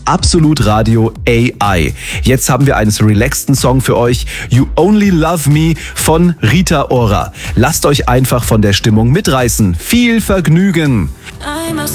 Absolut Radio AI. Jetzt haben wir einen relaxten Song für euch. You Only Love Me von Rita Ora. Lasst euch einfach von der Stimmung mitreißen. Viel Vergnügen! I must